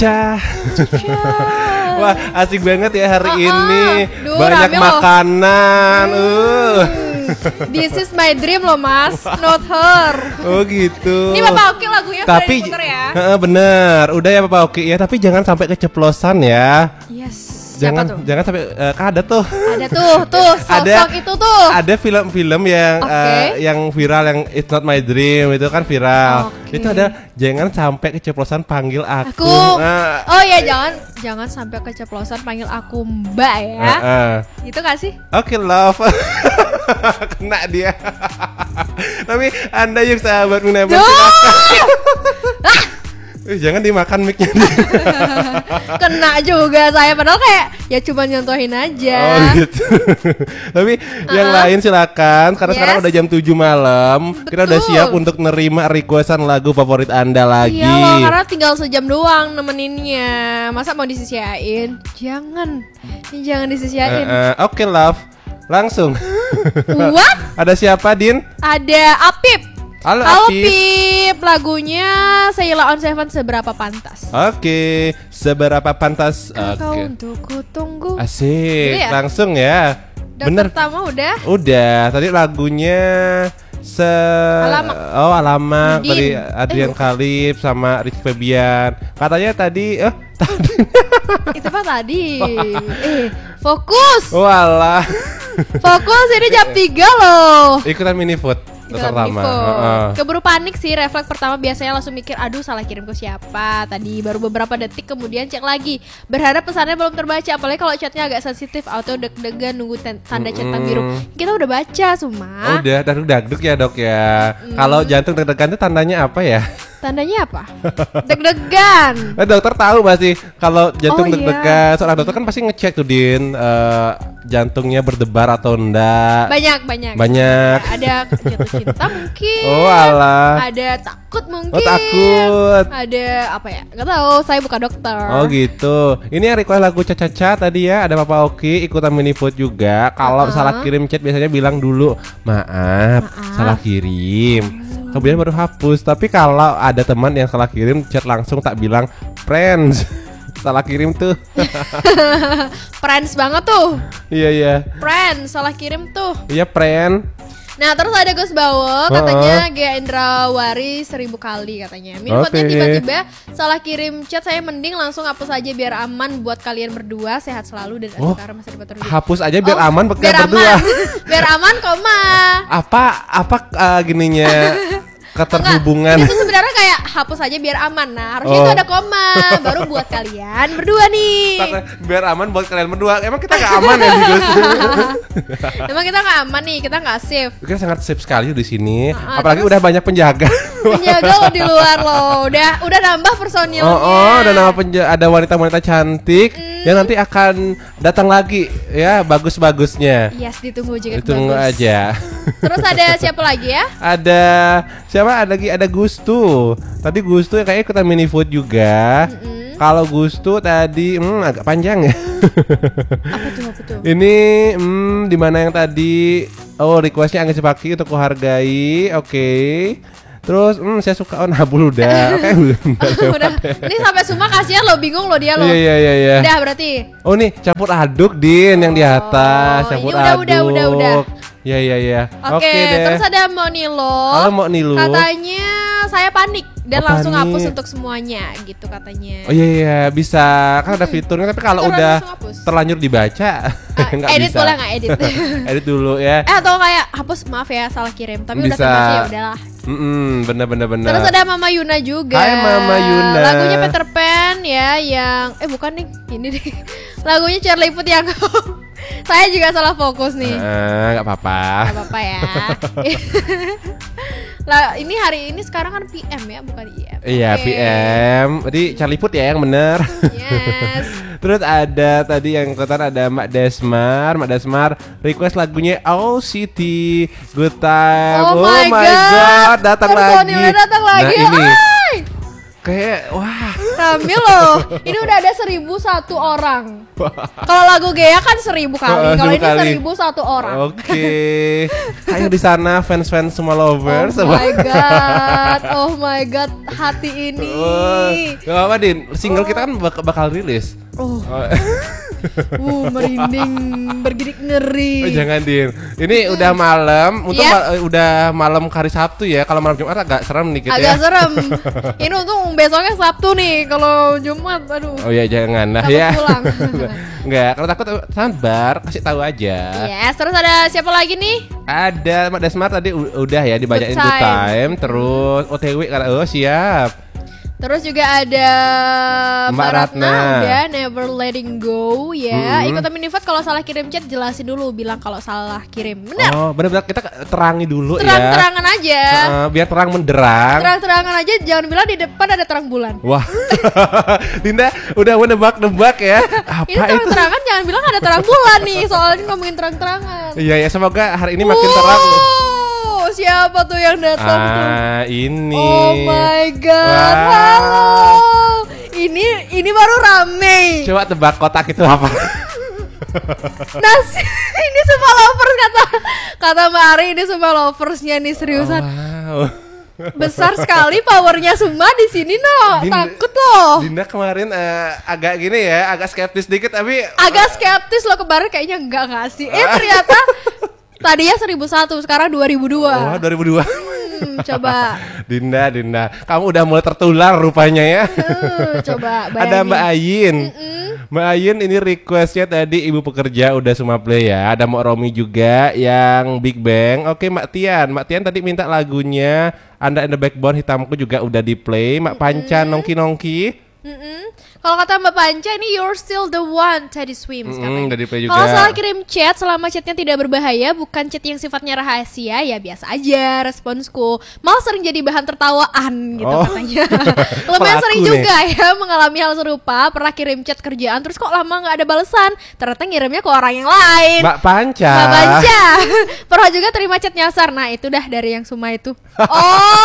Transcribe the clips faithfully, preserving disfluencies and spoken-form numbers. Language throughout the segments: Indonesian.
Cah. Wah, asik banget ya hari uh-uh. ini. Duh, banyak makanan. Hmm. Uh. This is my dream loh mas, not her. Oh gitu. Ini Papa Oki lagunya tapi, Freddy Puter ya. Uh, bener, udah ya Papa Oki ya. Tapi jangan sampai keceplosan ya. Yes. Jangan, jangan sampai uh, kan ada tuh. Ada tuh, tuh sosok ada, itu tuh. Ada film-film yang okay. uh, yang viral yang It's Not My Dream itu kan viral. Okay. Itu ada jangan sampai keceplosan panggil aku. Aku. Uh, oh ya jangan jangan sampai keceplosan panggil aku Mbak ya. Uh, uh. Itu gak sih? Oke okay, love. Kena dia. Tapi Anda yang sahabat Munabah Eh, jangan dimakan mic-nya. Kena juga saya, padahal kayak ya cuma nyontohin aja. Oh gitu. Tapi uh-huh. yang lain silakan karena yes. sekarang udah jam tujuh malam. Betul. Kita udah siap untuk nerima requestan lagu favorit Anda lagi. Iya loh, karena tinggal sejam doang nemeninnya. Masa mau disisiain? Jangan. Ini jangan disisiain. Uh, uh, Oke, okay, love. Langsung. What? Ada siapa, Din? Ada Apip. Halo, Halo Apip. Pip, lagunya Sheila on Seven Seberapa Pantas. Oke, okay. Seberapa pantas. Oke. Okay. Untuk ku tunggu. Asik, ya? Langsung ya. Dokter bener. Pertama udah. Udah, tadi lagunya se Alamak. Oh, Alamak dari Udin. Adrian eh. Khalif sama Rizky Febian. Katanya tadi eh tadi. Itu apa tadi? eh, fokus. Walah. Fokus ini jam tiga loh. Ikutan mini food. Pertama. Uh-uh. Keburu panik sih, refleks pertama biasanya langsung mikir aduh salah kirim ke siapa tadi, baru beberapa detik kemudian cek lagi, berharap pesannya belum terbaca, apalagi kalau chatnya agak sensitif, auto deg-degan nunggu ten- tanda centang biru. Kita udah baca semua. Udah dagduk-dagduk ya dok ya. Mm. Kalau jantung deg-degan itu tandanya apa ya? Tandanya apa? Deg-degan. Eh, dokter tahu pasti kalau jantung oh, deg-degan. iya. Seorang dokter kan pasti ngecek tuh Din, uh, jantungnya berdebar atau enggak. Banyak banyak. Banyak. Ada jatuh cinta mungkin. Oh alah. Ada takut mungkin. Oh takut. Ada apa ya? Gak tahu. Saya bukan dokter. Oh gitu. Ini yang request lagu Caca-Caca tadi ya. Ada Papa Oki ikutan mini food juga. Kalau uh-huh. salah kirim chat biasanya bilang dulu maaf, maaf. salah kirim. Kemudian baru hapus. Tapi kalau ada teman yang salah kirim chat langsung tak bilang friends. Salah kirim tuh. Friends banget tuh. Iya iya. Friends salah kirim tuh. Iya friend. Nah terus ada Gus Bawo katanya uh-uh. Gia Indrawari seribu kali katanya. Minfotnya okay. tiba-tiba salah kirim chat, saya mending langsung hapus aja biar aman buat kalian berdua, sehat selalu dan oh, askara masa depan terus. Hapus aja biar oh, aman biar berdua. Biar aman koma. Apa apa uh, gininya keterhubungan. Enggak, itu sebenarnya kayak hapus aja biar aman. Nah harusnya oh. itu ada koma baru buat kalian berdua nih. Biar aman buat kalian berdua. Emang kita gak aman ya Gus? Emang kita gak aman nih, kita gak safe. Kita sangat safe sekali di sini. Uh, Apalagi terus, udah banyak penjaga. Penjaga lo di luar lo. Udah udah nambah personilnya. Oh, oh udah nambah penjaga. Ada wanita-wanita cantik mm. yang nanti akan datang lagi ya, bagus-bagusnya. Yes, ditunggu juga. Ditunggu bagus. aja. Terus ada siapa lagi ya? Ada siapa? Ada lagi ada Gustu. Tadi Gustu yang kayak ikutan mini food juga. Mm-hmm. Kalau Gustu tadi hmm, agak panjang ya. Apa tuh, apa tuh? Ini hmm, di mana yang tadi? Oh, requestnya Angga Cepaki untuk kuhargai. Oke. Okay. Terus hmm, saya suka oh nabul udah. Oke, okay, udah. Ini sampai semua kasihan lo, bingung lo dia lo. Iya iya iya iya. Udah berarti. Oh, nih campur aduk Din yang di atas. Oh, campur ini udah, aduk. Udah udah udah. Ya ya ya. Oke, okay, okay, terus ada Monilo. Halo Monilo. Katanya saya panik dan oh, langsung panik. hapus untuk semuanya gitu katanya. Oh iya iya bisa, kan ada fiturnya, tapi kalau udah terlanjur dibaca uh, edit bisa. Boleh nggak edit? Edit dulu ya. Eh atau kayak hapus maaf ya salah kirim, tapi bisa. Udah terbaca ya udahlah. Mm bener bener bener. Terus ada Mama Yuna juga. Hai Mama Yuna. Lagunya Peter Pan ya yang eh bukan nih ini deh. Lagunya Charlie Puth yang saya juga salah fokus nih. Uh, gak apa-apa. Gak apa-apa ya. Lah ini hari ini sekarang kan P M ya, bukan I M. Iya okay. P M. Jadi Charlie Puth ya yang bener. Yes. Terus ada tadi yang ikutan ada Mak Desmar. Mak Desmar request lagunya Oh City Good Time. Oh, oh my god, god datang lagi. datang lagi. Nah ini Ay! kayak wah Rame loh. Ini udah ada seribu satu orang. Kalau lagu Gea kan seribu kali. Kalau ini seribu satu orang. Oke. Ayo di sana fans-fans semua lovers. Oh my god. Oh my god. Hati ini. Oh, gak apa Din. Single kita kan bak- bakal rilis. Oh. Uh, merinding, bergidik ngeri. Oh, jangan Din. Ini mm. udah malam, untung yes. ma- udah malam hari Sabtu ya. Kalau malam Jumat agak serem dikit agak ya. Agak serem. Ini untung besoknya Sabtu nih. Kalau Jumat, aduh. Oh ya jangan lah takut ya. pulang. Enggak, kalau takut sabar, kasih tahu aja. Yes, terus ada siapa lagi nih? Ada Mak Desmar tadi u- udah ya dibacain Good Time. Time. Terus O T W kan oh siap. Terus juga ada Mbak, Mbak Ratna, Ratna udah Never Letting Go ya. Mm-hmm. Ikutan Minivote kalau salah kirim chat jelasin dulu, bilang kalau salah kirim. Benar. Oh, benar-benar kita terangi dulu terang, ya. Terang-terangan aja. Uh, biar terang menderang. Terang-terangan aja, jangan bilang di depan ada terang bulan. Wah. Dinda udah menebak-nebak ya. Apa ini terang-terangan itu? Jangan bilang ada terang bulan nih, soalnya ngomongin terang-terangan. Iya ya, semoga hari ini makin wow. terang. Siapa tuh yang datang ah, tuh? ini. Oh my god. Wow. Halo. Ini ini baru rame. Coba tebak kotak itu apa? Nasi. Ini semua lovers kata kata Mbak Ari, ini semua loversnya nih seriusan. Oh, wow. Besar sekali powernya semua di sini no. Dinda, takut loh. Dinda kemarin uh, agak gini ya, agak skeptis dikit tapi agak skeptis loh kemarin kayaknya enggak ngasih. Eh ternyata tadinya seribu satu, sekarang dua ribu dua. Oh, dua ribu dua. Hmm, coba. Dinda, Dinda, kamu udah mulai tertular rupanya ya. Uh, coba bayangin. Ada Mbak Ayin. Mm-mm. Mbak Ayin ini requestnya tadi ibu pekerja udah semua play ya. Ada Mbak Romi juga yang Big Bang. Oke Mbak Tian, Mbak Tian tadi minta lagunya Anda and the Backbone Hitamku juga udah di play. Mbak Panca Nongki Nongki. Mm-mm. Kalau kata Mbak Panca ini you're still the one Teddy Swims mm, katanya. Kalau salah kirim chat selama chatnya tidak berbahaya, bukan chat yang sifatnya rahasia, ya biasa aja responsku. Malah sering jadi bahan tertawaan gitu oh. katanya. Lumayan sering nih. juga ya mengalami hal serupa. Pernah kirim chat kerjaan terus kok lama nggak ada balesan. Ternyata ngirimnya ke orang yang lain. Mbak Panca. Mbak Panca. Pernah juga terima chat nyasar. Nah itu dah dari yang Suma itu. Oh,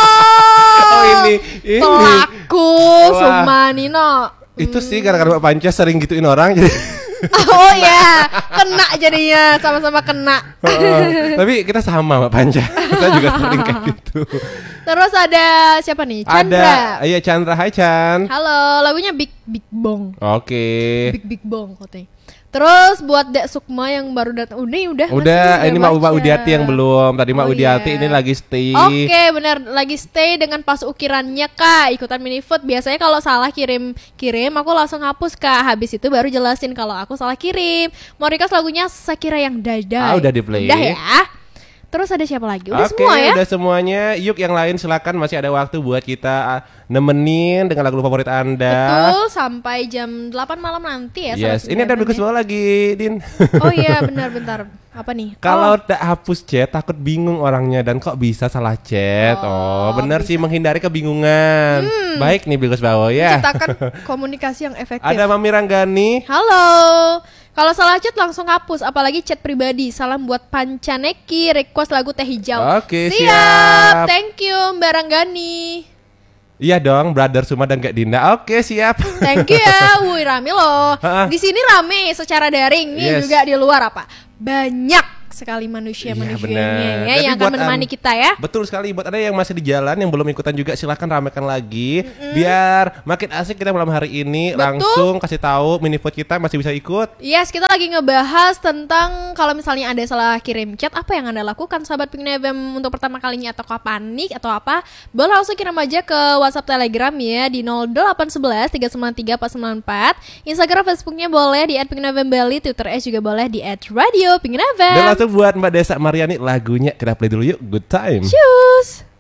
oh ini, ini. Pelaku Suma Nino. Itu sih gara-gara Mbak Panca sering gituin orang jadi. Oh ya, kena jadinya, sama-sama kena. Oh, tapi kita sama Mbak Panca. Kita juga sering kayak gitu. Terus ada siapa nih? Chandra. Ada, iya Chandra, hai Chan. Halo, lagunya Big Big Bong. Oke. Okay. Big Big Bong katanya. Terus buat Dek Sukma yang baru datang, udah udah. Udah, ini Mak Mbak Udiati yang belum. Tadi Mak oh, Udiati yeah. ini lagi stay. Oke, okay, benar, lagi stay dengan pas ukirannya Kak. Ikutan Minivote. Biasanya kalau salah kirim kirim, aku langsung hapus Kak. Habis itu baru jelasin kalau aku salah kirim. Mau request lagunya Sakira yang Dadai. Ah, udah di play. Udah ya. Terus ada siapa lagi? Udah okay, semua ya? Udah semuanya. Yuk yang lain silakan, masih ada waktu buat kita nemenin dengan lagu favorit Anda. Betul, sampai jam delapan malam nanti ya. Yes, ini ada bagus banget lagi, Din. Oh iya, benar bentar. Apa nih? Kalau oh. tak hapus chat takut bingung orangnya dan kok bisa salah chat. Oh, oh benar sih, menghindari kebingungan. Hmm. Baik nih Bagus Bawo ya. Menciptakan komunikasi yang efektif. Ada Mami Ranggani. Halo. Kalau salah chat langsung hapus, apalagi chat pribadi. Salam buat Pancaneki, request lagu Teh Hijau. Oke, siap. siap. Thank you Mbak Ranggani. Iya dong, Brother Suma dan Kak Dinda. Oke, siap. Thank you ya. Wih, rame loh. Di sini rame secara daring. Nih yes. juga di luar apa? Banyak sekali manusia-manusianya ya, ya yang akan menemani um, kita ya. Betul sekali. Buat ada yang masih di jalan yang belum ikutan juga silahkan ramekan lagi mm-hmm. biar makin asik kita malam hari ini. Betul. Langsung kasih tahu Minivote kita masih bisa ikut. Yes, kita lagi ngebahas tentang kalau misalnya ada salah kirim chat, apa yang Anda lakukan sahabat Pink F M untuk pertama kalinya, atau panik atau apa? Boleh langsung kirim aja ke WhatsApp Telegram ya di nol delapan satu satu tiga sembilan tiga empat sembilan empat. Instagram Facebooknya boleh di et pink f m bali, Twitter S juga boleh di et radio Pink F M. Dan langsung buat Mbak Desa Mariani lagunya kita play dulu yuk. Good Time. Cheers.